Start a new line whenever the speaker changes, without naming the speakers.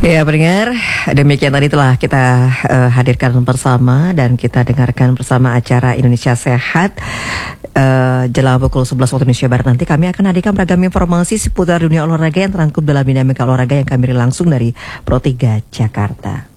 Ya pendengar, demikian tadi telah kita hadirkan bersama dan kita dengarkan bersama acara Indonesia Sehat. Jelang pukul 11 waktu Indonesia Barat nanti kami akan hadirkan beragam informasi seputar dunia olahraga yang terangkum dalam dinamika olahraga yang kami langsung dari Pro 3 Jakarta.